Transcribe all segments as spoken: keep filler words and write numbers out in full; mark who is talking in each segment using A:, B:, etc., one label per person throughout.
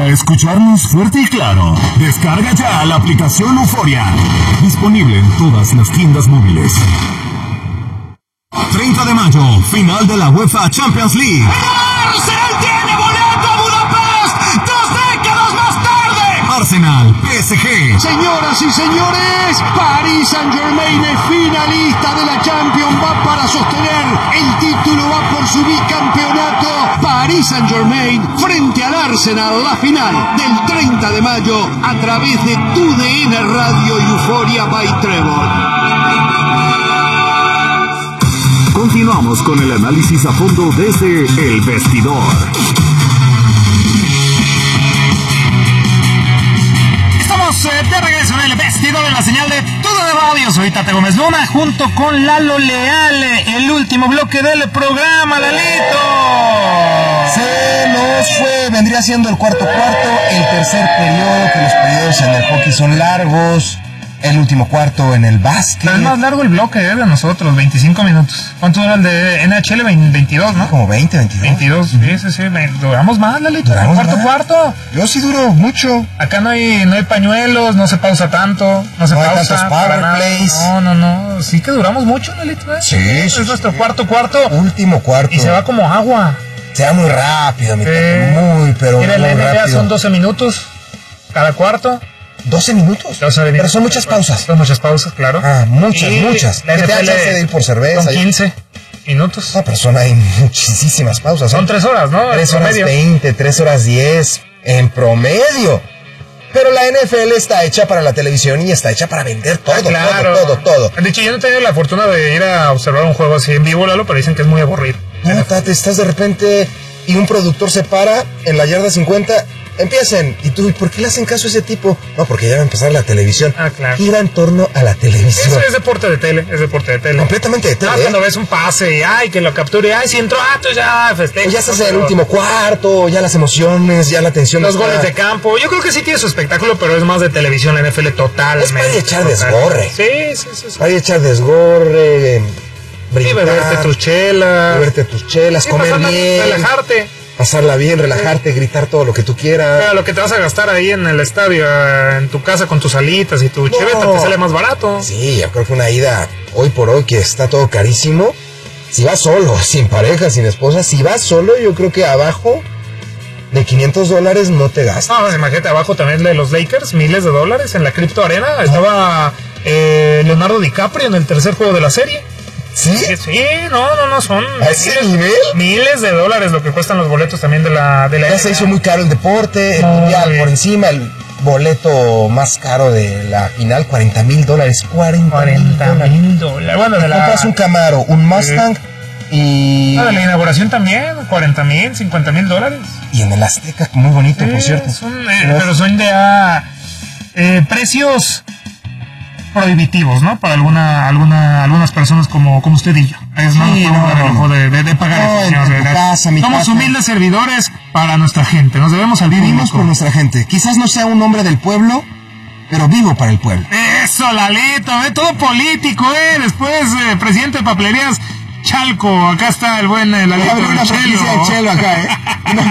A: escucharnos fuerte y claro, descarga ya la aplicación Euforia. Disponible en todas las tiendas móviles. treinta de mayo, final de la UEFA Champions League.
B: ¡Arsenal tiene boleto a Budapest! ¡Dos décadas más tarde!
A: Arsenal, P S G.
C: Señoras y señores, Paris Saint-Germain es finalista de la Champions, va para sostener el título, va por su bicampeonato. Paris Saint-Germain frente al Arsenal, la final del treinta de mayo a través de tu D N Radio Euphoria by Trevor.
A: Continuamos con el análisis a fondo desde El Vestidor.
D: Estamos eh, de regreso en El Vestidor en la señal de Todo de Radio. Soy Tate Gómez Luna junto con Lalo Leal. El último bloque del programa, Lalito.
E: Se nos fue, vendría siendo el cuarto cuarto, el tercer periodo, que los periodos en el hockey son largos. El último cuarto en el básquet.
D: Es más largo el bloque eh, de nosotros, veinticinco minutos. ¿Cuánto dura el de N H L? veintidós, ¿no?
E: Como veinte, veintidós.
D: veintidós, sí, sí, sí. Duramos más, Lalito.
E: Duramos
D: cuarto,
E: más.
D: cuarto.
E: Yo sí duro mucho.
D: Acá no hay, no hay pañuelos, no se pausa tanto, no se
E: No hay
D: pausa.
E: tantos power
D: para
E: plays.
D: nada. No, no, no. Sí que duramos mucho, Lalito. ¿eh?
E: Sí,
D: Es
E: sí,
D: nuestro
E: sí.
D: cuarto, cuarto.
E: Último cuarto.
D: Y se va como agua.
E: Se va muy rápido, mi
D: Sí.
E: Tate, muy, pero
D: Mira,
E: muy
D: la N B A
E: rápido.
D: son doce minutos cada cuarto.
E: doce minutos.
D: doce minutos.
E: Pero son muchas pausas.
D: Son muchas pausas, claro.
E: Ah, muchas,
D: Y
E: muchas.
D: La
E: Que te
D: N F L
E: dan chance de ir por cerveza.
D: Son quince minutos.
E: No, pero son hay muchísimas pausas.
D: Son tres horas, ¿no?
E: tres
D: En
E: horas
D: promedio.
E: veinte, tres horas diez en promedio. Pero la N F L está hecha para la televisión y está hecha para vender todo,
D: Ah, claro.
E: todo, todo, todo.
D: De hecho, yo no he tenido la fortuna de ir a observar un juego así en vivo, Lalo, pero dicen que es muy aburrido.
E: No, Tate, estás de repente y un productor se para en la yarda cincuenta. Empiecen. ¿Y tú, por qué le hacen caso a ese tipo? No, porque ya va a empezar la televisión.
D: Ah, claro.
E: Gira en torno a la televisión.
D: Eso es deporte de tele, es deporte de tele.
E: Completamente de tele.
D: Ah,
E: ¿eh?
D: cuando ves un pase y ay, que lo capture, ay, si entró, ah, tú ya festejas.
E: Ya estás en el
D: Pero
E: último cuarto, ya las emociones, ya la tensión.
D: Los
E: está-
D: goles de campo, yo creo que sí tiene su espectáculo, pero es más de televisión la N F L totalmente.
E: Es para echar
D: total.
E: desgorre.
D: Sí, sí, sí. sí.
E: Hay que echar desgorre, eh,
D: Sí,
E: brincar,
D: beberte tus chelas.
E: beberte tus chelas,
D: Sí,
E: comer
D: pasarla-
E: bien,
D: relajarte.
E: pasarla bien, relajarte, gritar todo lo que tú quieras.
D: Mira, lo que te vas a gastar ahí en el estadio, eh, en tu casa con tus alitas y tu
E: No.
D: cheveta, te sale más barato.
E: Sí, yo creo que una ida hoy por hoy que está todo carísimo. Si vas solo, sin pareja, sin esposa, si vas solo, yo creo que abajo de quinientos dólares no te gastas.
D: No, pues imagínate abajo también de los Lakers, miles de dólares en la Crypto Arena. Estaba eh, Leonardo DiCaprio en el tercer juego de la serie.
E: ¿Sí?
D: Sí, sí, no, no, no, son
E: ¿A ese
D: miles,
E: nivel?
D: miles de dólares lo que cuestan los boletos también de la de la
E: Ya se hizo muy caro el deporte, el
D: Muy
E: mundial
D: bien.
E: por encima, el boleto más caro de la final, cuarenta mil dólares. cuarenta
D: mil dólares. Bueno, de
E: Te
D: la,
E: compras un Camaro, un Mustang y,
D: ah, de la inauguración también, cuarenta mil, cincuenta mil dólares.
E: y en el Azteca, muy bonito, por
D: Sí,
E: cierto.
D: son, eh, pero son de ah, eh, precios prohibitivos, ¿no? Para alguna, alguna, algunas personas como, como usted y yo. Es no,
E: Sí,
D: no,
E: no,
D: no,
E: no.
D: de, de, de pagar
E: No,
D: eso,
E: en
D: señor,
E: tu
D: de verdad.
E: casa, mi
D: Somos
E: casa.
D: humildes servidores para nuestra gente. Nos debemos al bien y
E: Vivimos por nuestra gente. Quizás no sea un hombre del pueblo, pero vivo para el pueblo.
D: Eso, Lalito, ve todo político, eh. Después, eh, presidente de papelerías Chalco, acá está el buen eh, Lalito
E: Abre una
D: el
E: franquicia de Chelo acá, ¿eh?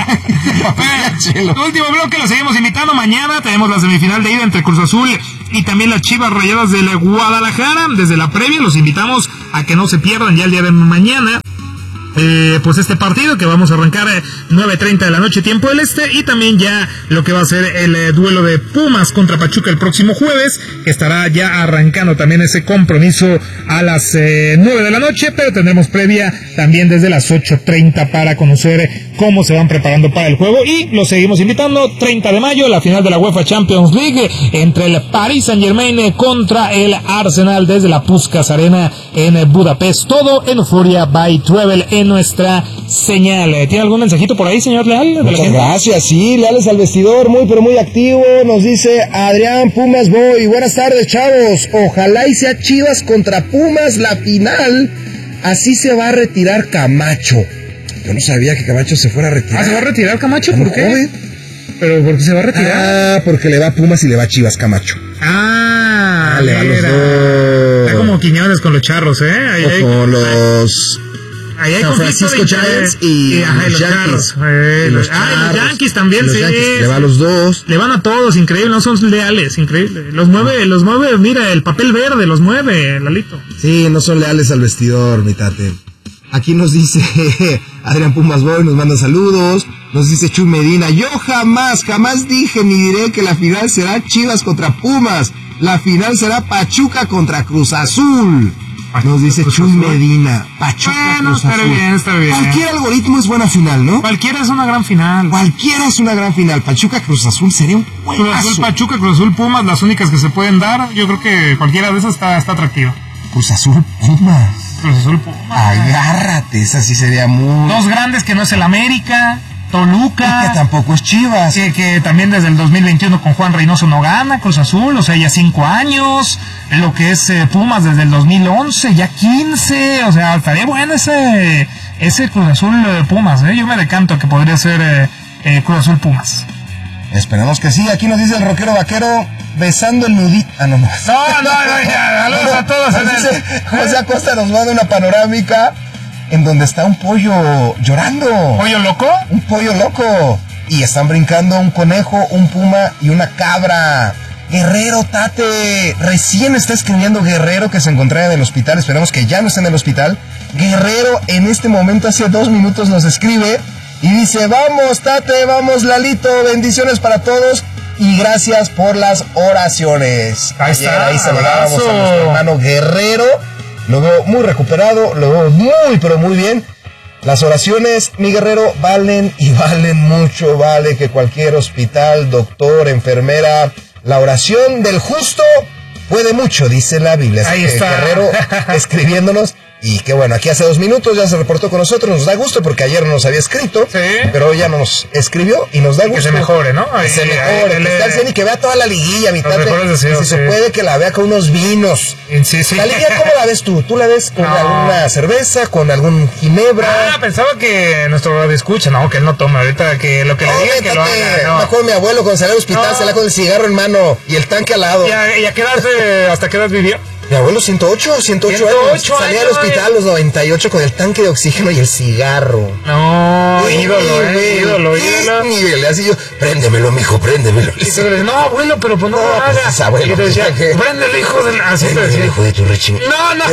D: Bueno,
E: Chelo.
D: último bloque, lo seguimos invitando. Mañana tenemos la semifinal de ida entre Cruz Azul y también las Chivas Rayadas del Guadalajara. Desde la previa los invitamos a que no se pierdan ya el día de mañana. Eh, pues este partido que vamos a arrancar eh, nueve treinta de la noche tiempo del este, y también ya lo que va a ser el eh, duelo de Pumas contra Pachuca el próximo jueves, que estará ya arrancando también ese compromiso a las eh, nueve de la noche, pero tendremos previa también desde las ocho treinta para conocer eh, cómo se van preparando para el juego, y los seguimos invitando. Treinta de mayo, la final de la UEFA Champions League eh, entre el Paris Saint-Germain eh, contra el Arsenal desde la Puskás Arena en eh, Budapest, todo en Euphoria by Travel en nuestra señal. ¿Tiene algún mensajito por ahí, señor Leal? De la
E: Muchas
D: gente?
E: gracias, sí, Leales al Vestidor, muy pero muy activo, nos dice Adrián Pumas Boy, buenas tardes chavos, ojalá y sea Chivas contra Pumas la final, así se va a retirar Camacho. Yo no sabía que Camacho se fuera a retirar.
D: Ah, ¿se va a retirar Camacho?
E: ¿Tan
D: ¿Por qué?
E: joven?
D: ¿Pero por qué se va a retirar?
E: Ah, porque le va a Pumas y le va a Chivas Camacho.
D: Ah,
E: Ah, le va a los
D: mira.
E: dos.
D: Está como Quiñones con los charros, ¿eh? Ahí, ahí.
E: O con los
D: Ahí hay
E: San
D: conflicto
E: Francisco
D: de-
E: Giants y,
D: y, ajá, y
E: los
D: los
E: Yankees.
D: Charros. Eh,
E: Y los
D: ah, y los
E: Charros.
D: Yankees también,
E: Y los
D: sí.
E: Yankees, le va a los dos.
D: Le van a todos, increíble, no son leales, increíble. Los mueve, los mueve, mira, el papel verde los mueve, Lalito.
E: Sí, no son leales al vestidor, mi tate. Aquí nos dice Adrián Pumas Boy, nos manda saludos. Nos dice Chuy Medina, yo jamás, jamás dije ni diré que la final será Chivas contra Pumas. La final será Pachuca contra Cruz Azul. Nos dice
D: Cruz
E: Chuy
D: Azul.
E: Medina, Pachuca
D: Bueno,
E: Cruz
D: está
E: Azul.
D: bien, está bien.
E: Cualquier algoritmo es buena final, ¿no?
D: Cualquiera es una gran final.
E: Cualquiera es una gran final. Pachuca Cruz Azul sería un
D: Cruz Azul,
E: juegazo.
D: Pachuca, Cruz Azul, Pumas, las únicas que se pueden dar. Yo creo que cualquiera de esas está, está atractiva.
E: Cruz Azul Pumas.
D: Cruz Azul, Pumas.
E: Agárrate, esa sí sería muy...
D: Dos grandes que no es el América, Toluca.
E: que tampoco es Chivas.
D: Que, que también desde el dos mil veintiuno con Juan Reynoso no gana, Cruz Azul, o sea, ya cinco años, lo que es eh, Pumas desde el dos mil once, ya quince, o sea, estaría bueno ese, ese Cruz Azul eh, Pumas, ¿eh? Yo me decanto que podría ser eh, eh, Cruz Azul Pumas.
E: Esperemos que sí. Aquí nos dice el rockero vaquero, besando el nudito. Ah, no, no.
D: No, no, no, ya, saludos a todos en
E: Nos
D: el-
E: dice José Acosta nos manda una panorámica en donde está un pollo llorando.
D: ¿Pollo loco?
E: Un pollo loco. Y están brincando un conejo, un puma y una cabra. Guerrero, Tate. Recién está escribiendo Guerrero que se encontraba en el hospital. Esperemos que ya no esté en el hospital. Guerrero en este momento, hace dos minutos, nos escribe y dice, vamos, Tate, vamos, Lalito. Bendiciones para todos y gracias por las oraciones.
D: Ahí
E: Ayer
D: está,
E: ahí saludábamos a
D: abrazo.
E: nuestro hermano Guerrero. Lo veo muy recuperado, lo veo muy, pero muy bien. Las oraciones, mi guerrero, valen y valen mucho, vale que cualquier hospital, doctor, enfermera, la oración del justo puede mucho, dice la Biblia. Así
D: Ahí
E: que
D: está.
E: Guerrero escribiéndonos. Y que bueno, aquí hace dos minutos ya se reportó con nosotros, nos da gusto porque ayer no nos había escrito,
D: Sí.
E: pero hoy ya nos escribió y nos da
D: Que
E: gusto.
D: se mejore, ¿no?
E: Que se
D: Ahí-
E: mejore,
D: ahí
E: que
D: le-
E: esté al cien y que vea toda la liguilla, mi
D: Los
E: tate.
D: mejores
E: Y
D: deseos,
E: si se
D: sí.
E: puede que la vea con unos vinos.
D: Sí, sí.
E: La liguilla, ¿cómo la ves tú? ¿Tú la ves con
D: No.
E: alguna cerveza, con algún ginebra?
D: Ah, pensaba que nuestro radio escucha, no, que él no toma, ahorita que lo que le
E: No,
D: digan que lo
E: métate.
D: haga,
E: Me
D: no.
E: acuerdo mi abuelo cuando salía al hospital,
D: No.
E: salía con el cigarro en mano y el tanque al lado.
D: ¿Y a, y a qué edad se- hasta qué edad vivió?
E: Mi abuelo ciento ocho, ciento ocho,
D: ciento
E: años.
D: ocho
E: Salía al
D: años,
E: hospital a los noventa y ocho con el tanque de oxígeno y el cigarro.
D: No,
E: ¡Qué
D: ídolo, eh,
E: nivel!
D: ídolo,
E: ¡Qué
D: ídolo.
E: nivel! Así yo, préndemelo, mijo, préndemelo.
D: Y tú le dices, no, abuelo, pero pues no,
E: No,
D: lo
E: pues
D: hagas.
E: es abuelo,
D: Y te decía,
E: pues, ¿ya qué?
D: préndele, hijo de la... Así te
E: Préndemelo,
D: decía.
E: hijo de tu rechín.
D: No, no.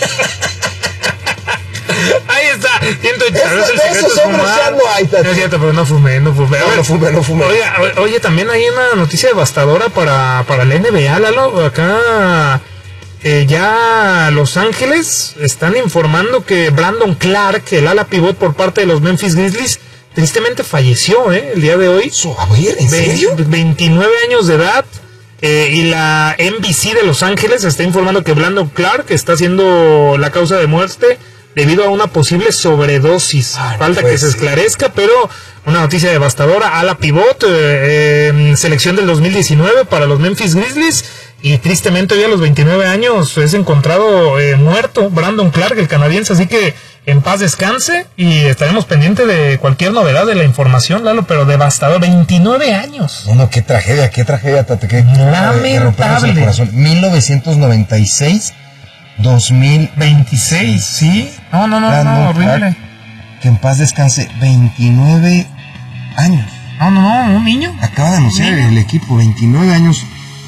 D: Ahí está. Siento
E: Eso-
D: el
E: de
D: secreto
E: esos
D: es
E: hombres
D: fumar.
E: ya no hay, Tati.
D: No es cierto, pero no fumé, no fumé. A
E: No,
D: ver,
E: no fume, no fume.
D: Oye, o- oye, también hay una noticia devastadora para, para el N B A, Lalo. Acá eh, ya Los Ángeles están informando que Brandon Clark, el ala pivot por parte de los Memphis Grizzlies, tristemente falleció, ¿eh? El día de hoy.
E: Eso, a ver, ¿en
D: Ve-
E: serio?
D: veintinueve años de edad. eh, y la N B C de Los Ángeles está informando que Brandon Clark está siendo la causa de muerte debido a una posible sobredosis.
E: Ay,
D: Falta
E: pues
D: que se
E: sí.
D: esclarezca, pero una noticia devastadora. Ala pivot, eh, eh, selección del dos mil diecinueve para los Memphis Grizzlies. Y tristemente hoy a los veintinueve años es encontrado eh, muerto Brandon Clark, el canadiense. Así que en paz descanse y estaremos pendientes de cualquier novedad de la información, Lalo, pero devastador. veintinueve años.
E: No, no, qué tragedia, qué tragedia, Tate, qué,
D: Lamentable.
E: qué rompernos el corazón. mil novecientos noventa y seis, dos mil
D: veintiséis, ¿sí? No, no, no,
E: Brandon
D: no, horrible.
E: Clark, que en paz descanse, veintinueve años.
D: No, no, no, un niño.
E: Acaba de anunciar
D: Niño.
E: el equipo, veintinueve años.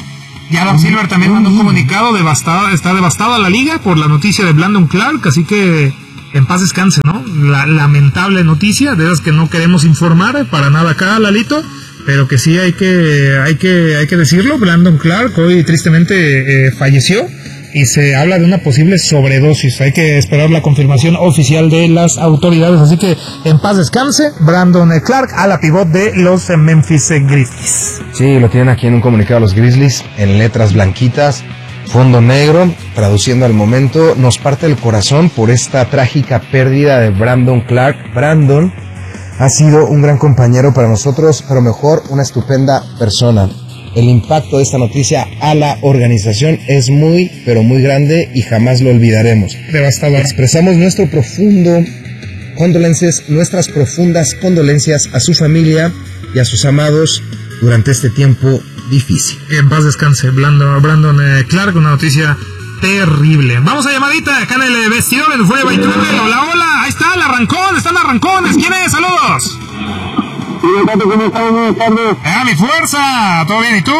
D: Y Adam Silver también mandó un comunicado devastada, está devastada la liga por la noticia de Brandon Clark, así que en paz descanse, ¿no? La lamentable noticia, de esas que no queremos informar para nada acá, Lalito, pero que sí hay que, hay que, hay que decirlo. Brandon Clark hoy tristemente eh, falleció y se habla de una posible sobredosis. Hay que esperar la confirmación oficial de las autoridades, así que en paz descanse Brandon Clark, a la pivot de los Memphis Grizzlies.
E: Sí, lo tienen aquí en un comunicado los Grizzlies, en letras blanquitas, fondo negro, traduciendo al momento, nos parte el corazón por esta trágica pérdida de Brandon Clark. Brandon ha sido un gran compañero para nosotros, pero mejor, una estupenda persona. El impacto de esta noticia a la organización es muy, pero muy grande y jamás lo olvidaremos.
D: Devastador.
E: Expresamos nuestro profundo condolencias, nuestras profundas condolencias a su familia y a sus amados durante este tiempo difícil.
D: En paz descanse Brandon, Brandon eh, Clark, una noticia terrible. Vamos a llamadita acá en el vestidor en Euforia By Truebel. Hola, hola, ahí está el arrancón, están arrancones. ¿Quién es? Saludos.
F: Sí, ¿cómo estás? Buenas tardes.
D: Ah, mi fuerza, ¿todo bien? ¿Y tú?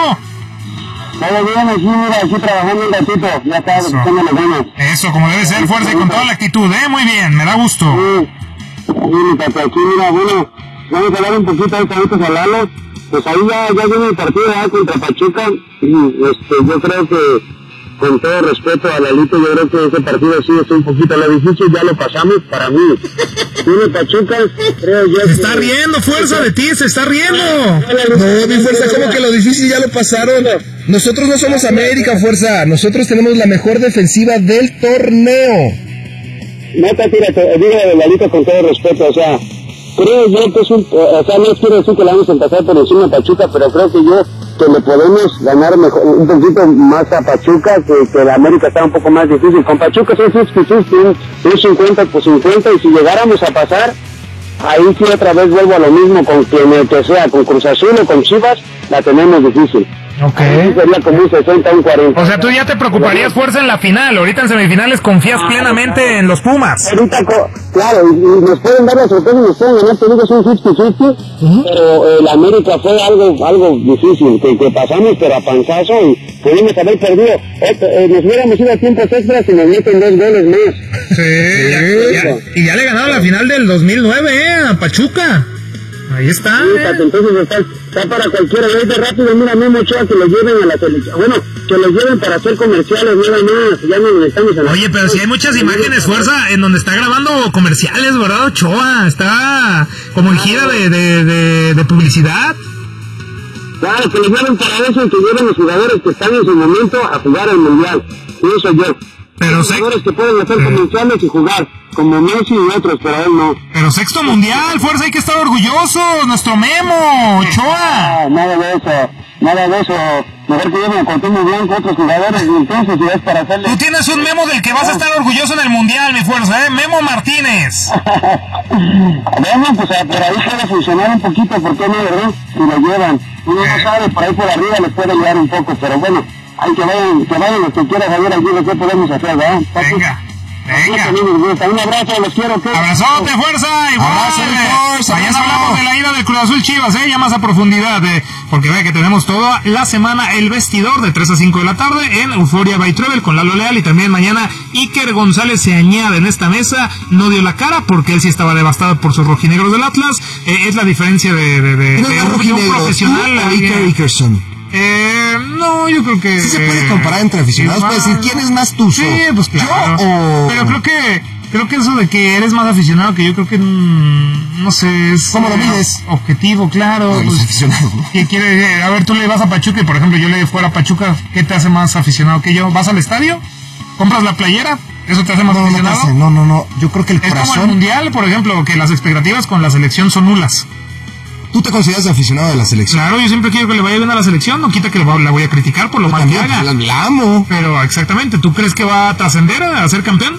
F: Todo bien, aquí, mira, aquí trabajando un ratito, ya está, echando las ganas.
D: Eso, como debe ser, fuerza y con toda la actitud, ¿eh? Muy bien, me da gusto.
F: Sí, sí, mi papá, aquí, mira, bueno, vamos a hablar un poquito de ahorita a Lalo. Pues ahí ya, ya viene el partido ¿eh? contra Pachuca, y este, yo creo que, con todo respeto a Lalito, yo creo que ese partido sí es un poquito lo difícil, ya lo pasamos para mí. Viene Pachuca, creo yo.
D: Se está riendo, fuerza de ti, se está riendo.
E: No, mi fuerza, como que lo difícil ya lo pasaron. Nosotros no somos América, fuerza. Nosotros tenemos la mejor defensiva del torneo.
F: Neta, tírate, digo de Lalito con todo respeto, o sea, creo yo que es un, o sea, no quiero decir que le vamos a empezar por encima de Pachuca, pero creo que yo, que le podemos ganar mejor, un poquito más a Pachuca, que, que la América está un poco más difícil. Con Pachuca son cincuenta cincuenta, un cincuenta por cincuenta, y si llegáramos a pasar, ahí sí otra vez vuelvo a lo mismo, con quien que sea, con Cruz Azul o con Chivas, la tenemos difícil.
D: Ok.
F: Ahí sería como un sesenta, un cuarenta.
D: O sea, tú ya te preocuparías fuerza en la final. Ahorita en semifinales confías plenamente en los Pumas.
F: Ahorita, claro, y, y nos pueden dar la sorpresa y nos pueden ganar, te digo, es un cincuenta cincuenta, uh-huh. Pero el América fue algo algo difícil, que, que pasamos, pero a panzazo, y pudimos haber perdido. Eh, eh, nos hubiéramos ido a tiempos extras y nos meten dos goles más.
D: Sí, sí ya, ya, y ya le ganaron la final del dos mil nueve, ¿eh? A Pachuca. Ahí está.
F: Sí, eh. Entonces está, está para cualquiera. De rápido, mira, Memo Ochoa, que lo lleven a la selección. Bueno, que lo lleven para hacer comerciales, nada más. Ya no necesitamos a la...
D: Oye, pero si hay muchas imágenes, fuerza, en donde está grabando comerciales, ¿verdad, Ochoa? Está como en gira de, de, de, de publicidad.
F: Claro, que lo lleven para eso y que lleven los jugadores que están en su momento a jugar el Mundial. Y eso yo.
D: Pero
F: los jugadores que pueden hacer comerciales y jugar, como Messi y otros, pero él no.
D: Pero sexto mundial, fuerza, hay que estar orgullosos, nuestro Memo, Ochoa.
F: No, nada de eso, nada de eso. Mejor que lleven a Cuauhtémoc Blanco otros jugadores, y entonces si es para hacerle...
D: Tú tienes un Memo del que vas a estar orgulloso en el mundial, mi fuerza, ¿eh? Memo Martínez.
F: Bueno, pues por ahí puede funcionar un poquito, ¿por qué no, verdad? Si lo llevan. Uno no sabe, por ahí por arriba les puede llevar un poco, pero bueno, hay que vayan, que vayan los que quieran saber aquí lo que podemos hacer, ¿verdad?
D: Venga. Venga.
F: Un abrazo, los quiero. ¿Qué?
D: Abrazote, fuerza, igual.
E: Abrazo, fuerza.
D: Mañana hablamos de la ida del Cruz Azul Chivas, eh, ya más a profundidad, eh, porque ve que tenemos toda la semana el vestidor de tres a cinco de la tarde en Euforia By Truebel con Lalo Leal, y también mañana Iker González se añade en esta mesa. No dio la cara porque él sí estaba devastado por sus rojinegros del Atlas. Eh, es la diferencia de, de, de,
E: no
D: de
E: un,
D: un profesional.
E: ¿Tú, Iker Ikerson?
D: Eh, no, yo creo que...
E: Sí se puede comparar entre aficionados, puede decir, ¿quién es más tuzo?
D: Sí, pues claro.
E: ¿Yo o...?
D: Pero creo que, creo que eso de que eres más aficionado, que yo creo que, mmm, no sé, es...
E: ¿Cómo lo mides?
D: Objetivo, claro.
E: No,
D: pues,
E: los aficionados, ¿no?
D: ¿Qué quiere? A ver, tú le vas a Pachuca y, por ejemplo, yo le fuera a Pachuca, ¿qué te hace más aficionado que yo? ¿Vas al estadio? ¿Compras la playera? ¿Eso te hace más
E: no,
D: aficionado?
E: No, no, no, no, yo creo que el
D: es
E: corazón...
D: Es como el mundial, por ejemplo, que las expectativas con la selección son nulas.
E: ¿Tú te consideras aficionado de la selección?
D: Claro, yo siempre quiero que le vaya bien a la selección, no quita que la voy a criticar por lo mal que haga.
E: La, la amo.
D: Pero exactamente, ¿tú crees que va a trascender a ser campeón?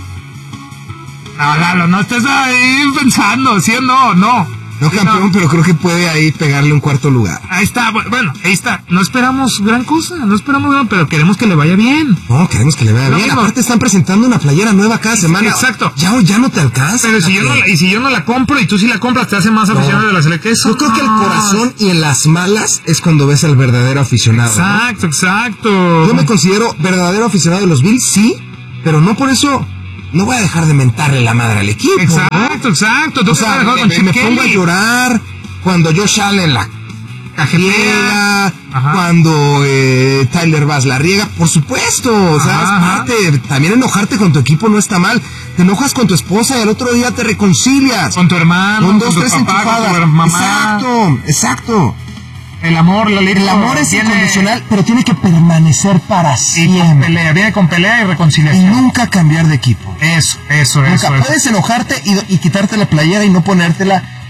D: No, Lalo, no estés ahí pensando, ¿sí o no? No.
E: No
D: sí,
E: campeón,
D: no.
E: Pero creo que puede ahí pegarle un cuarto lugar.
D: Ahí está, bueno, ahí está. No esperamos gran cosa, no esperamos gran, pero queremos que le vaya bien.
E: No, queremos que le vaya
D: no,
E: bien.
D: No.
E: Aparte están presentando una playera nueva cada semana.
D: Exacto.
E: Ya, ya no te alcanza.
D: Pero si yo no, y si yo no la compro y tú sí la compras, te hace más aficionado no. de la selección.
E: Yo creo que el corazón y en las malas es cuando ves al verdadero aficionado.
D: Exacto,
E: ¿no?
D: exacto.
E: Yo me considero verdadero aficionado de los Bills, sí, pero no por eso no voy a dejar de mentarle la madre al equipo.
D: Exacto,
E: ¿no?
D: exacto. Tú
E: o sea, me, me, me pongo a llorar cuando Josh Allen la cajetea, cuando eh, Tyler Bass la riega, por supuesto, o sea, es parte, también enojarte con tu equipo no está mal. Te enojas con tu esposa y al otro día te reconcilias.
D: Con tu hermano,
E: con dos,
D: con
E: tres
D: tu papá,
E: enchufadas.
D: Con tu mamá.
E: Exacto, exacto.
D: El amor, la ley.
E: El amor es
D: tiene...
E: incondicional, pero tiene que permanecer para siempre.
D: Y con pelea, viene con pelea y reconciliación.
E: Y nunca cambiar de equipo.
D: Eso, eso,
E: nunca.
D: eso.
E: Puedes
D: eso.
E: enojarte y, y quitarte la playera y no ponértela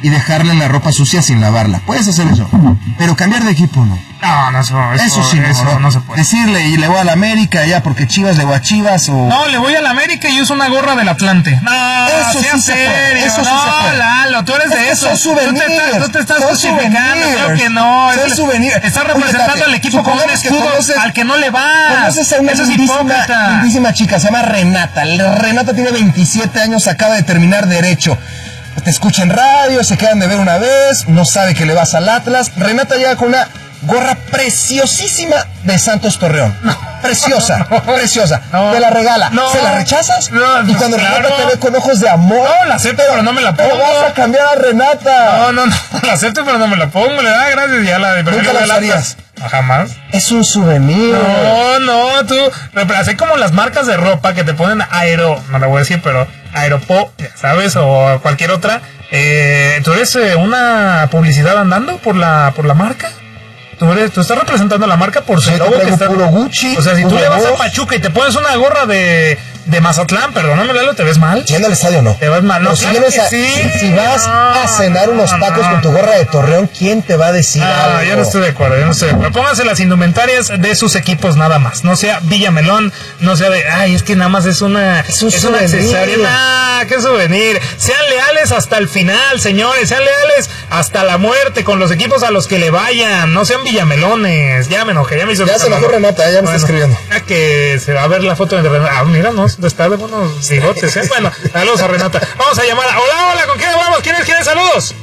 E: y dejarle la ropa sucia sin lavarla. Puedes hacer eso, pero cambiar de equipo no.
D: No, no, eso, eso,
E: Eso sí,
D: eso
E: no,
D: no se puede.
E: Decirle, y le voy a la América ya porque Chivas le voy a Chivas o...
D: No, le voy a la América y uso una gorra del Atlante. No,
E: Eso
D: sea
E: sí se puede,
D: serio.
E: eso sí
D: no,
E: se puede.
D: Lalo, tú eres
E: Es
D: de
E: que
D: eso.
E: son souvenirs,
D: Tú te estás, tú te estás
E: son
D: justificando,
E: souvenirs.
D: creo que no.
E: Son
D: Es-
E: souvenirs.
D: Estás
E: Oye,
D: representando
E: Tate,
D: al equipo con un
E: supongamos que
D: escudo
E: conoces-
D: al que no le va.
E: Conoces a una
D: Eso es
E: lindísima,
D: hipócrita.
E: lindísima chica, se llama Renata. Renata tiene veintisiete años, acaba de terminar Derecho. Te escucha en radio, se quedan de ver una vez, no sabe que le vas al Atlas. Renata llega con una gorra preciosísima de Santos Torreón. Preciosa,
D: no,
E: preciosa.
D: no,
E: te la regala.
D: no,
E: ¿Se la rechazas?
D: no,
E: y
D: pues
E: cuando
D: claro.
E: Renata te ve con ojos de amor.
D: No, la acepto, pero no me la
E: Pero
D: pongo.
E: vas a cambiar a Renata.
D: No, no, no, la acepto, pero no me la pongo. Le da gracias y ya la de
E: ¿Nunca la usarías?
D: Jamás.
E: Es un souvenir.
D: No, no, tú, pero así como las marcas de ropa que te ponen aero, no la voy a decir, pero Aeropo, ya sabes, o cualquier otra, eh, tú eres eh, una publicidad andando por la, por la marca. Tú, eres, tú estás representando a la marca por su
E: Yo te
D: logo que
E: traigo
D: está.
E: puro Gucci,
D: O sea, si tú
E: puro
D: le vas a
E: Boss.
D: Pachuca y te pones una gorra de, de Mazatlán, perdóname, Lalo, ¿te ves mal?
E: Yendo al estadio no.
D: Te vas mal, no,
E: Pero si,
D: claro
E: vienes
D: que
E: a-
D: sí.
E: si vas
D: No,
E: a cenar unos
D: no,
E: tacos
D: no.
E: con tu gorra de Torreón, ¿quién te va a decir
D: Ah,
E: algo?
D: yo no estoy de acuerdo, yo no estoy de acuerdo. Pónganse las indumentarias de sus equipos nada más. No sea Villamelón, no sea de, ay, es que nada más es una,
E: Es un
D: un
E: souvenir.
D: accesorio. Nah, qué souvenir. Sean leales hasta el final, señores. Sean leales hasta la muerte con los equipos a los que le vayan. No sean Villamelones. Ya me enojé, ya me hizo.
E: Ya se enojó Renata, ya me está escribiendo.
D: Ya que se va a ver la foto de Renata. Ah, mira, no, está de buenos bigotes, ¿eh? Bueno, saludos a Renata. Vamos a llamar a... Hola, hola, ¿con quién hablamos? ¿Quién es? ¿Quién es? Saludos.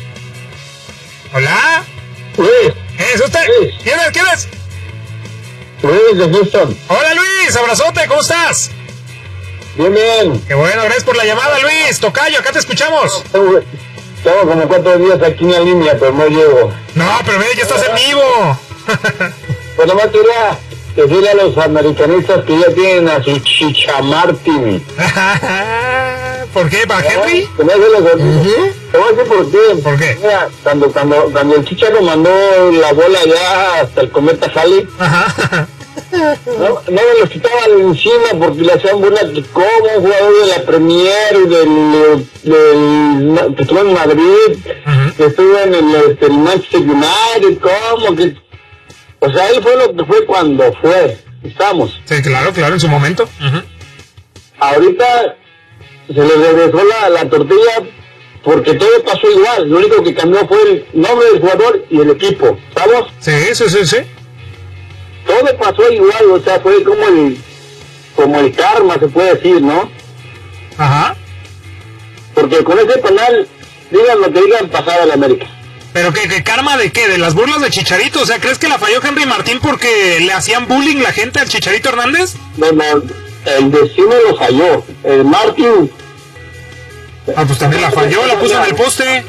D: Hola.
F: Luis,
D: ¿Es usted?
F: Luis.
D: ¿Quién es? ¿Quién es?
F: Luis de Houston.
D: Hola Luis, abrazote, ¿cómo estás?
F: Bien, bien.
D: Qué bueno, gracias por la llamada Luis. Tocayo, acá te escuchamos.
F: Tengo, tengo como cuatro días aquí en la línea, pero no llego.
D: No, pero mira, ya estás en vivo.
F: Pues nomás quería decirle a los americanistas que ya tienen a su Chicha Martin.
D: ¿Por qué? ¿Para Henry?
F: Que no se les olvide. Te voy a decir por qué.
D: ¿Por qué?
F: Mira, cuando, cuando, cuando el Chicharro mandó la bola ya hasta el cometa Halley,
D: Ajá.
F: no, no me lo quitaban encima porque le hacían burla que como un jugador de la Premier y del, del que estuvo en Madrid,
D: Ujú.
F: que estuvo en el, este, el Manchester United, como que, o sea, él fue lo que fue cuando fue, estamos.
D: Sí, claro, claro, en su momento. Ujú.
F: Ahorita se le regresó la, la tortilla porque todo pasó igual, lo único que cambió fue el nombre del jugador y el equipo, ¿estamos?
D: Sí, sí, sí, sí.
F: Todo pasó igual, o sea, fue como el, como el karma, se puede decir, ¿no?
D: Ajá.
F: Porque con ese penal, digan lo que digan, pasaba el América.
D: ¿Pero qué, qué karma de qué? ¿De las burlas de Chicharito? O sea, ¿crees que la falló Henry Martín porque le hacían bullying la gente al Chicharito Hernández?
F: No, no, el destino lo falló. El Martín...
D: Ah, pues también la falló, la puso en el poste.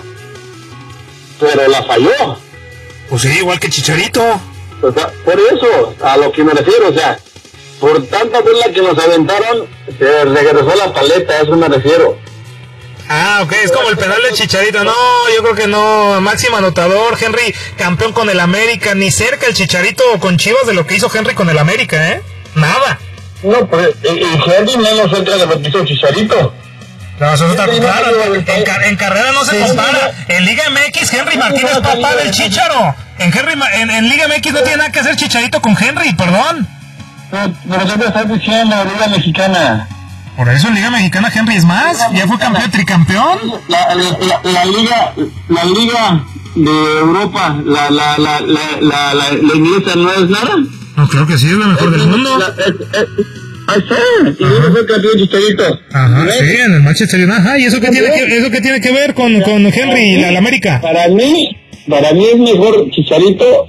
F: Pero la falló.
D: Pues sí, igual que Chicharito.
F: O sea, por eso, a lo que me refiero, o sea, por tanta burla que nos aventaron, se regresó la paleta, a eso me refiero.
D: Ah, ok, es como el penal de Chicharito. No, yo creo que no. Máximo anotador, Henry, campeón con el América. Ni cerca el Chicharito con Chivas de lo que hizo Henry con el América, ¿eh? Nada.
F: No, pues, el Henry menos cerca de lo que hizo Chicharito.
D: No, eso está
F: Sí,
D: claro.
F: no,
D: En, en car- en carrera no se
E: Sí,
D: compara.
E: sí,
D: En Liga M X, Henry Martín es papá del Chicharo. En, Henry, Ma- en, en Liga M X no tiene nada que hacer Chicharito con Henry, perdón.
F: Pero ¿qué me estás diciendo, la Liga Mexicana?
D: Por eso en Liga Mexicana Henry es más. Ya fue campeón, tricampeón.
F: La, la, la, la Liga, la Liga de Europa, la, la, la, la, la, la, la inglesa no es nada.
D: No, creo que sí, es la mejor del mundo.
F: La- es- es- Ahí está, y luego fue campeón Chicharito.
D: Ajá,
F: ¿Ves?
D: sí, en el Manchester United. Ajá, ¿y eso qué tiene que, eso qué tiene que ver con, con Henry y la, la América?
F: Para mí, para mí es mejor Chicharito.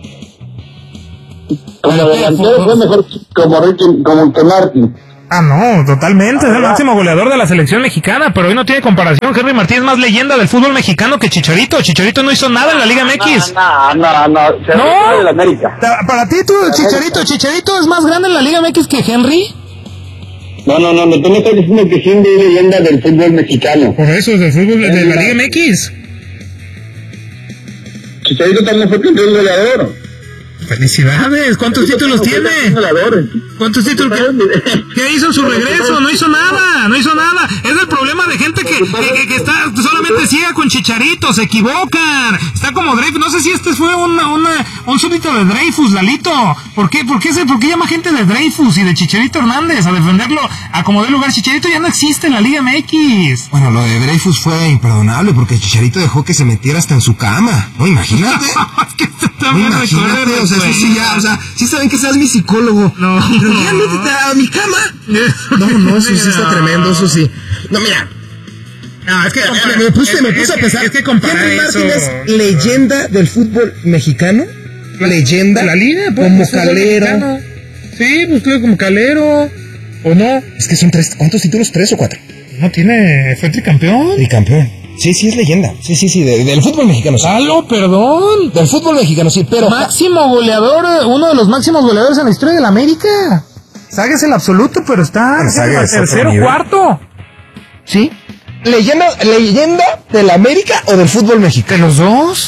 F: Como delantero fue mejor como Ricky, como que Martin.
D: Ah, no, totalmente, es el máximo goleador de la selección mexicana, pero hoy no tiene comparación. Henry Martín es más leyenda del fútbol mexicano que Chicharito. Chicharito no hizo nada en la Liga M X.
F: No, no, no, se
D: No.
F: refiere de la América.
D: Ta- Para ti, tú, Chicharito, Chicharito es más grande en la Liga M X que Henry.
F: No, no, no, no, tú me estás diciendo que Henry es leyenda del fútbol mexicano.
D: Por eso, es del fútbol de la Liga M X.
F: Chicharito también fue campeón goleador.
D: Felicidades, ¿cuántos títulos tiene? ¿Cuántos títulos? ¿Qué, ¿Qué hizo en su regreso? No hizo nada, no hizo nada. Es el problema de gente que, que, que está solamente ciega con Chicharito, se equivocan. Está como Dreyfus, no sé si este fue una, una, un súbdito de Dreyfus, Lalito. ¿Por qué, por, qué se, ¿Por qué llama gente de Dreyfus y de Chicharito Hernández a defenderlo a como dé lugar? Chicharito ya no existe en la Liga M X.
E: Bueno, lo de Dreyfus fue imperdonable porque Chicharito dejó que se metiera hasta en su cama. No, imagínate.
D: Es que te
E: No, imagínate, o sea, eso sí ya, o sea, sí saben que seas mi psicólogo.
D: No.
E: Pero ya métete a mi cama. No, no, eso sí está tremendo, eso sí. No, mira.
D: No, es que
E: Compara, me puse, me puse
D: es
E: a
D: que-
E: pensar.
D: es que compara
E: Henry
D: eso.
E: Martin es leyenda del fútbol mexicano. Leyenda.
D: La liga, pues,
E: como
D: es fútbol
E: Calero.
D: mexicano. Sí, pues creo como Calero. ¿O no?
E: Es que son tres, ¿cuántos títulos? ¿Tres o cuatro?
D: No tiene, fue tricampeón.
E: Tricampeón. Sí, sí, es leyenda. Sí, sí, sí, de- del fútbol mexicano. Sí.
D: Lalo, perdón.
E: Del fútbol mexicano, sí, pero.
D: Máximo goleador, uno de los máximos goleadores en la historia de la América. Saga es el absoluto, pero está
E: Bueno, Saga es otro
D: tercero,
E: nivel.
D: cuarto.
E: ¿Sí? ¿Leyenda, leyenda de la América o del fútbol
D: ¿De
E: mexicano?
D: los dos?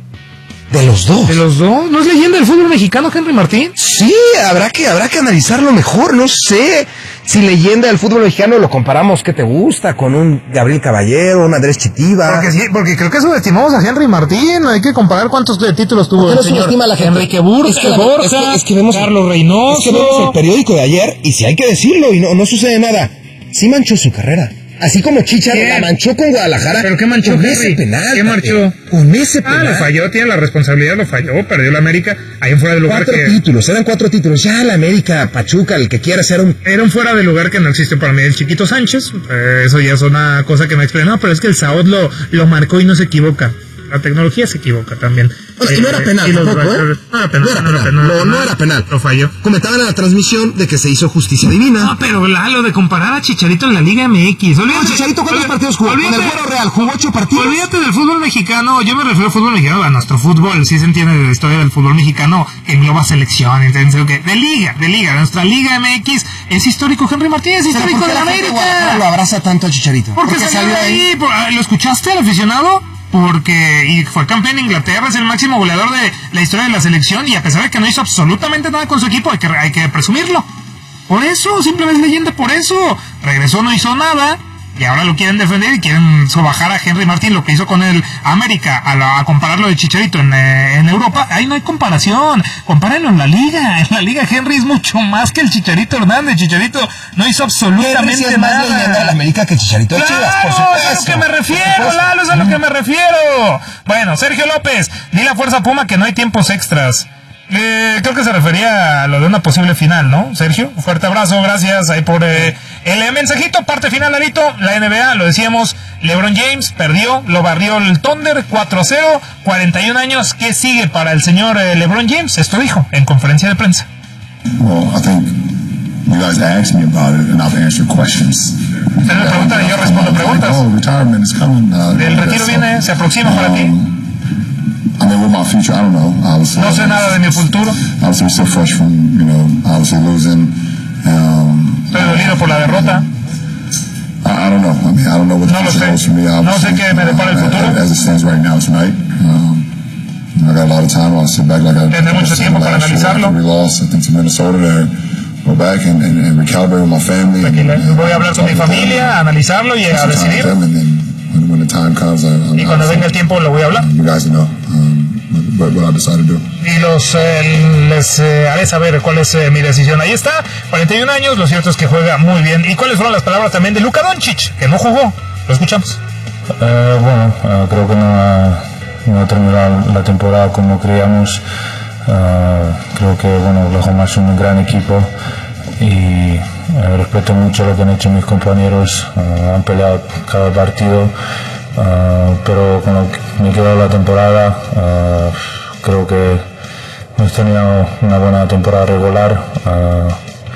E: De los dos.
D: ¿De los dos? ¿No es leyenda del fútbol mexicano, Henry Martín?
E: Sí, habrá que, habrá que analizarlo mejor, no sé. Si leyenda del fútbol mexicano lo comparamos, ¿qué te gusta? Con un Gabriel Caballero, un Andrés Chitiva.
D: Porque sí, porque creo que subestimamos a Henry Martín. Hay que comparar cuántos de títulos tuvo
E: ¿Por qué
D: el
E: no
D: señor
E: subestima a la gente?
D: Enrique Burke,
E: Es que la-
D: Borja,
E: es que- es que vemos-
D: Carlos Reynoso.
E: Es que vemos el periódico de ayer y si hay que decirlo y no, no sucede nada. Sí manchó su carrera. Así como Chicharo
D: ¿Qué?
E: la manchó con Guadalajara.
D: ¿Pero qué manchó,
E: Con
D: Henry?
E: ese penal.
D: ¿Qué
E: Pepe.
D: marchó?
E: Con ese
D: Ah,
E: penal.
D: le falló, tiene la responsabilidad, lo falló, perdió la América, ahí en fuera de lugar
E: Cuatro
D: que...
E: títulos, eran cuatro títulos. Ya la América, Pachuca, el que quiera hacer un...
D: Era un fuera de lugar que no existe para mí el Chiquito Sánchez, eh, eso ya es una cosa que me explica, no, pero es que el Saud lo, lo marcó y no se equivoca. La tecnología se equivoca también.
E: Bueno, y no era
D: Eh,
E: penal
D: y los
E: tampoco, ¿eh?
D: valores- No era penal,
E: No era
D: no era
E: penal,
D: penal,
E: no, no era penal.
D: Lo falló.
E: Comentaban en la transmisión de que se hizo justicia divina.
D: No, pero Lalo, de comparar a Chicharito en la Liga M X. Olvídate,
E: No, Chicharito, ¿cuántos
D: olvídate-
E: partidos jugó? Con el
D: olvídate-
E: Güero Real, jugó ocho partidos.
D: Olvídate del fútbol mexicano. Yo me refiero al fútbol mexicano, a nuestro fútbol. Sí se entiende de la historia del fútbol mexicano, que engloba selección, entonces, que de liga, de liga. Nuestra Liga M X es histórico. Henry Martín es
E: Pero
D: histórico
E: ¿por
D: de
E: qué
D: la
E: la gente de
D: América.
E: Guadalajara lo abraza tanto a Chicharito?
D: Porque salió de ahí. por- ah, ¿Lo escuchaste al aficionado? Porque y fue campeón en Inglaterra, es el máximo goleador de la historia de la selección y a pesar de que no hizo absolutamente nada con su equipo, hay que, hay que presumirlo. Por eso, simplemente es leyenda, por eso. Regresó, no hizo nada y ahora lo quieren defender y quieren sobajar a Henry Martín, lo que hizo con el América, a, la- a compararlo de Chicharito en, eh, en Europa. Ahí no hay comparación. Compárenlo en la Liga. En la Liga Henry es mucho más que el Chicharito Hernández. Chicharito no hizo absolutamente
E: Henry sí es más
D: nada.
E: leyenda de la América que Chicharito de Chivas, por
D: ¡Claro!
E: supuesto.
D: Es a lo que me
E: Por
D: refiero,
E: supuesto.
D: Lalo, es a lo que me refiero. Bueno, Sergio López, di la fuerza Puma que no hay tiempos extras. Eh, creo que se refería a lo de una posible final, ¿no, Sergio? Fuerte abrazo, gracias ahí por eh, el eh, mensajito. Parte final, Lalito, la N B A, lo decíamos, LeBron James perdió, lo barrió el Thunder cuatro cero, cuarenta y un años. ¿Qué sigue para el señor eh, LeBron James? Esto dijo en conferencia de prensa.
G: Well, I think you guys asked me about it, and I've answered questions.
D: Ustedes me preguntan y yo respondo preguntas.
G: Oh, retirement is coming. Uh,
D: El retiro
G: that's
D: viene, se aproxima para ti.
G: Um, I mean, with my future, I don't know. Obviously,
D: No sé nada de mi futuro.
G: Obviously, we're still fresh from, you know, obviously losing. Um,
D: Estoy dolido por la derrota.
G: I, I don't know. I mean, I don't know what the
D: No lo
G: future
D: sé.
G: holds for me.
D: No sé
G: Obviously,
D: qué me depara el
G: uh,
D: futuro.
G: As it stands right now tonight. Um, I got a lot of time. I'll sit back like I
D: Tendré mucho
G: I said
D: tiempo para
G: last year
D: analizarlo.
G: after we lost, I think, to Minnesota to go back and, and, and recalibrate with my family. And, and,
D: Voy a hablar con mi familia, a analizarlo y a
G: Some time with
D: decidir.
G: them, and then when, when the time comes, I, I,
D: Y cuando venga el tiempo lo voy a hablar.
G: you guys will know um, what, what I decide to do.
D: Y los eh, les eh, haré saber cuál es eh, mi decisión. Ahí está, cuarenta y un años, lo cierto es que juega muy bien. ¿Y cuáles fueron las palabras también de Luka Doncic, que no jugó? Lo escuchamos.
H: Eh, bueno, eh, creo que no ha, no ha terminado la temporada como creíamos. Eh, creo que bueno, Oklahoma es un gran equipo y eh, respeto mucho lo que han hecho mis compañeros. Eh, han peleado cada partido, eh, pero con lo que me queda la temporada, eh, creo que hemos tenido una buena temporada regular. Eh,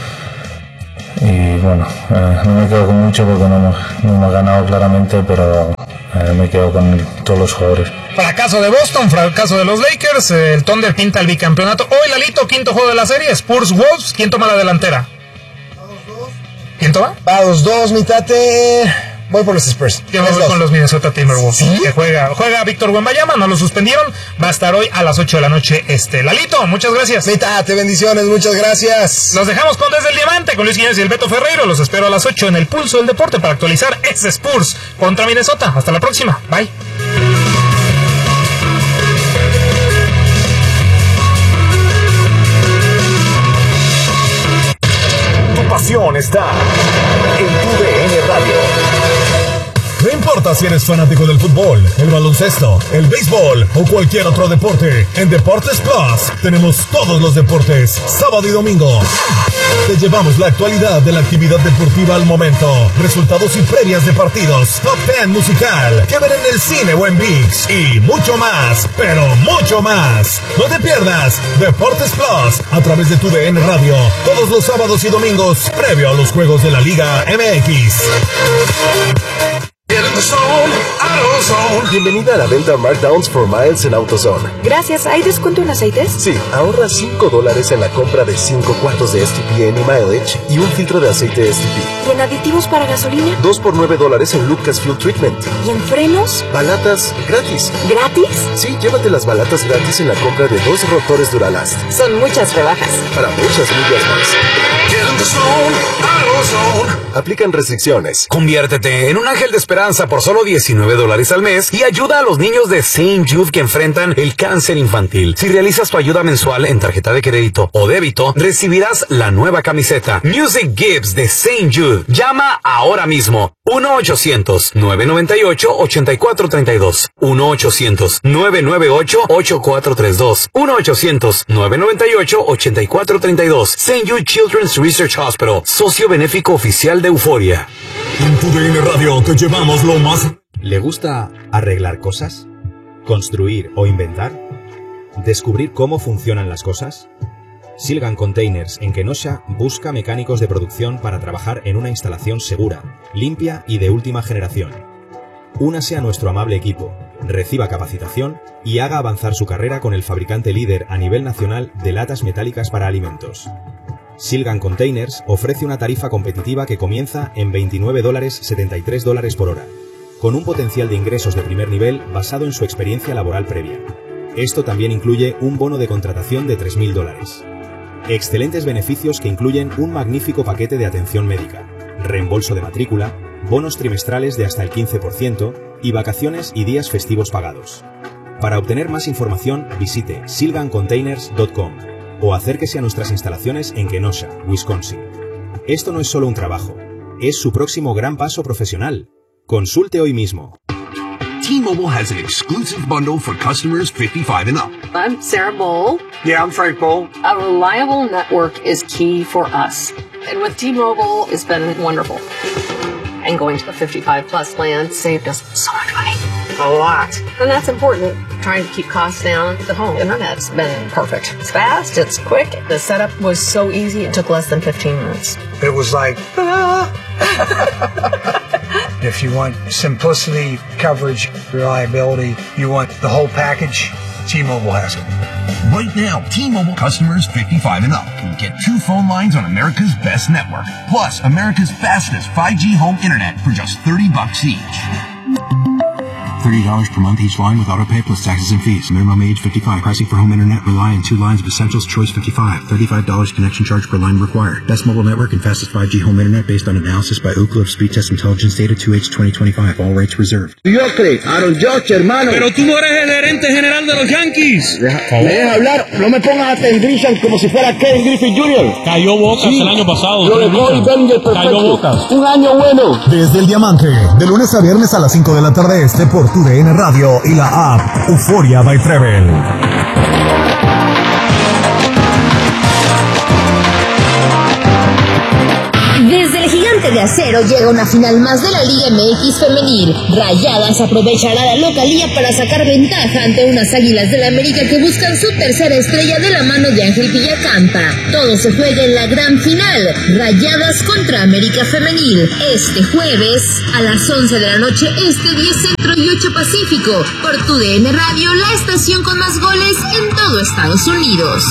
H: y bueno, eh, no me quedo con mucho porque no, hemos- no hemos ganado claramente, pero eh, me quedo con todos los jugadores.
D: Fracaso de Boston, fracaso de los Lakers, eh, el Thunder pinta el bicampeonato. Hoy Lalito, quinto juego de la serie, Spurs Wolves, ¿quién toma la delantera? ¿Quién toma?
E: Va dos dos, mi tate. Voy por los Spurs.
D: Yo me voy con los Minnesota Timberwolves. ¿Sí? Que juega, juega Víctor Wembanyama, no lo suspendieron. Va a estar hoy a las ocho de la noche. Este, Lalito, muchas gracias.
E: Mitate, bendiciones, muchas gracias.
D: Nos dejamos con Desde el Diamante, con Luis Guiñez y el Beto Ferreiro. Los espero a las ocho en el Pulso del Deporte para actualizar ese Spurs contra Minnesota. Hasta la próxima. Bye.
A: Tu pasión está en tu D N Radio. No importa si eres fanático del fútbol, el baloncesto, el béisbol o cualquier otro deporte, en Deportes Plus tenemos todos los deportes, sábado y domingo. Te llevamos la actualidad de la actividad deportiva al momento, resultados y previas de partidos, top diez musical, que ver en el cine o en ViX y mucho más, pero mucho más. No te pierdas Deportes Plus a través de tu D N Radio, todos los sábados y domingos, previo a los juegos de la Liga M X.
I: Bienvenida a la venta Markdowns for Miles en AutoZone.
J: Gracias. ¿Hay descuento en aceites?
I: Sí, ahorra cinco dólares en la compra de cinco cuartos de S T P Any Mileage y un filtro de aceite S T P.
J: ¿Y en aditivos para gasolina?
I: dos por nueve dólares en Lucas Fuel Treatment.
J: ¿Y en frenos?
I: Balatas gratis.
J: ¿Gratis?
I: Sí, llévate las balatas gratis en la compra de dos rotores Duralast.
J: Son muchas rebajas.
I: Para muchas millas más. Aplican restricciones.
K: Conviértete en un ángel de esperanza por solo diecinueve dólares al mes y ayuda a los niños de Saint Jude que enfrentan el cáncer infantil. Si realizas tu ayuda mensual en tarjeta de crédito o débito, recibirás la nueva camiseta Music Gives de Saint Jude. Llama ahora mismo. uno ochocientos, nueve noventa y ocho, ochenta y cuatro treinta y dos. uno ochocientos, nueve noventa y ocho, ochenta y cuatro treinta y dos. uno ochocientos, nueve noventa y ocho, ochenta y cuatro treinta y dos. Saint Jude Children's Research Hospital, socio benéfico oficial de Euforia.
A: En tu D N Radio te llevamos lo más...
L: ¿Le gusta arreglar cosas? ¿Construir o inventar? ¿Descubrir cómo funcionan las cosas? Silgan Containers en Kenosha busca mecánicos de producción para trabajar en una instalación segura, limpia y de última generación. Únase a nuestro amable equipo, reciba capacitación y haga avanzar su carrera con el fabricante líder a nivel nacional de latas metálicas para alimentos. Silgan Containers ofrece una tarifa competitiva que comienza en veintinueve dólares setenta y tres dólares por hora, con un potencial de ingresos de primer nivel basado en su experiencia laboral previa. Esto también incluye un bono de contratación de tres mil dólares. Excelentes beneficios que incluyen un magnífico paquete de atención médica, reembolso de matrícula, bonos trimestrales de hasta el quince por ciento y vacaciones y días festivos pagados. Para obtener más información, visite silgan containers punto com o acérquese a nuestras instalaciones en Kenosha, Wisconsin. Esto no es solo un trabajo, es su próximo gran paso profesional. Consulte hoy mismo.
M: T-Mobile has an exclusive bundle for customers fifty-five and up.
N: I'm Sarah Bowl.
M: Yeah, I'm Frank Bowl.
N: A reliable network is key for us. And with T-Mobile, it's been wonderful. And going to the fifty-five plus plan saved us so much money.
M: A lot.
N: And that's important. Trying to keep costs down. The home internet's been perfect. It's fast, it's quick. The setup was so easy, it took less than fifteen minutes.
M: It was like, ah. If you want simplicity, coverage, reliability, you want the whole package, T-Mobile has it.
O: Right now, T-Mobile customers fifty-five and up can get two phone lines on America's best network, plus America's fastest five G home internet for just thirty bucks each.
P: thirty dollars per month each line with autopay plus taxes and fees. Minimum age fifty-five. Pricing for home internet rely on two lines of Essentials Choice fifty-five. thirty-five dollars connection charge per line required. Best mobile network and fastest five G home internet based on analysis by Ookla of Speed Test Intelligence Data two H twenty twenty-five. All rates reserved.
Q: Mediocre, Aaron Judge, hermano.
R: Pero tú no eres el gerente general de los Yankees.
Q: Deja, ¿me dejas hablar? No me pongas a Ken Grisham como si fuera Ken Griffey junior
R: Cayó Bocas sí. el año pasado.
Q: Lo dejó el Bellinger perfecto.
R: Cayó Bocas.
Q: Un año bueno.
A: Desde el Diamante, de lunes a viernes a las cinco de la tarde este por tu D N Radio y la app Euforia by Trevel.
S: Desde el Gigante de Acero llega una final más de la Liga M X femenil. Rayadas aprovechará la localía para sacar ventaja ante unas Águilas del América que buscan su tercera estrella de la mano de Ángel Villacampa. Todo se juega en la gran final, Rayadas contra América femenil, este jueves a las once de la noche este, diez centro y ocho pacífico, por tu D N Radio, la estación con más goles en todo Estados Unidos.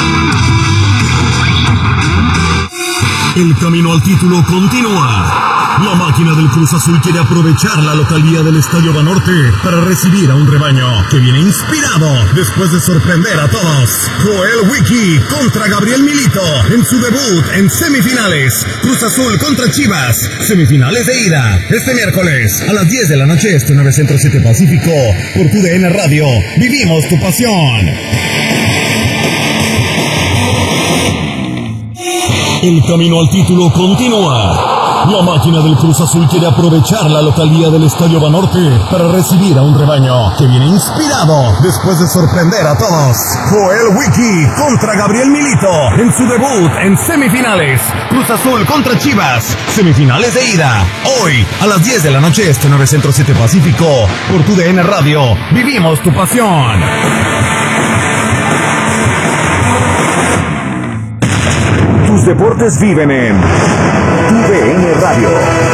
A: El camino al título continúa. La máquina del Cruz Azul quiere aprovechar la localía del Estadio Banorte para recibir a un rebaño que viene inspirado después de sorprender a todos. Joel Wiki contra Gabriel Milito en su debut en semifinales. Cruz Azul contra Chivas, semifinales de ida. Este miércoles a las diez de la noche, este nueve Centro siete Pacífico, por tu D N Radio. Vivimos tu pasión. El camino al título continúa. La máquina del Cruz Azul quiere aprovechar la localía del Estadio Banorte para recibir a un rebaño que viene inspirado después de sorprender a todos. Joel Wiki contra Gabriel Milito en su debut en semifinales. Cruz Azul contra Chivas, semifinales de ida. Hoy a las diez de la noche, este nueve Centro siete Pacífico, por tu D N Radio. Vivimos tu pasión.
T: Tus deportes viven en tu D N Radio.